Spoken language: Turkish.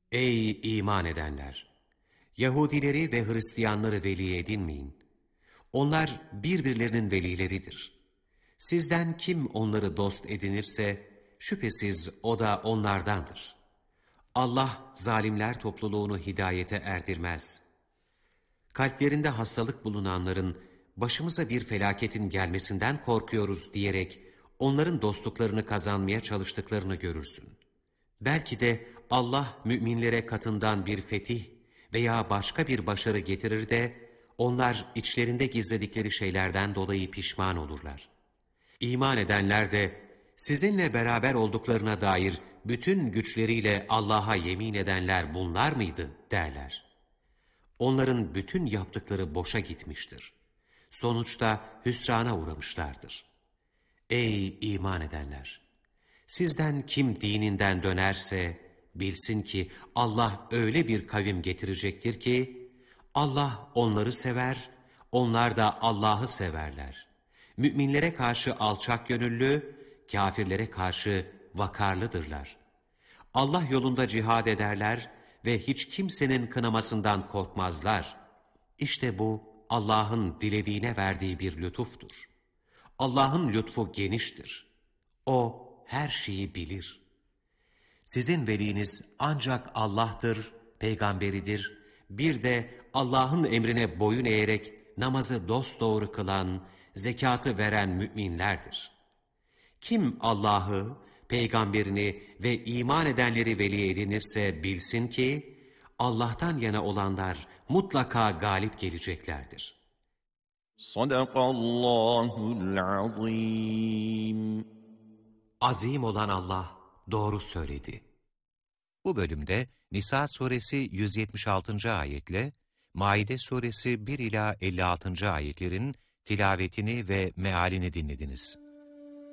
Ey iman edenler! Yahudileri ve Hristiyanları veli edinmeyin. Onlar birbirlerinin velileridir. Sizden kim onları dost edinirse, şüphesiz o da onlardandır. Allah zalimler topluluğunu hidayete erdirmez. Kalplerinde hastalık bulunanların başımıza bir felaketin gelmesinden korkuyoruz diyerek onların dostluklarını kazanmaya çalıştıklarını görürsün. Belki de Allah müminlere katından bir fetih veya başka bir başarı getirir de onlar içlerinde gizledikleri şeylerden dolayı pişman olurlar. İman edenler de sizinle beraber olduklarına dair bütün güçleriyle Allah'a yemin edenler bunlar mıydı derler. Onların bütün yaptıkları boşa gitmiştir. Sonuçta hüsrana uğramışlardır. Ey iman edenler! Sizden kim dininden dönerse bilsin ki Allah öyle bir kavim getirecektir ki Allah onları sever, onlar da Allah'ı severler. Müminlere karşı alçak gönüllü, kâfirlere karşı vakarlıdırlar. Allah yolunda cihad ederler ve hiç kimsenin kınamasından korkmazlar. İşte bu Allah'ın dilediğine verdiği bir lütuftur. Allah'ın lütfu geniştir. O her şeyi bilir. Sizin veliniz ancak Allah'tır, peygamberidir. Bir de Allah'ın emrine boyun eğerek namazı dosdoğru kılan, zekatı veren müminlerdir. Kim Allah'ı, peygamberini ve iman edenleri veli edinirse bilsin ki, Allah'tan yana olanlar mutlaka galip geleceklerdir. Sadakallahul azim. Azim olan Allah doğru söyledi. Bu bölümde Nisa suresi 176. ayetle Maide suresi 1 ila 56. ayetlerin tilavetini ve mealini dinlediniz.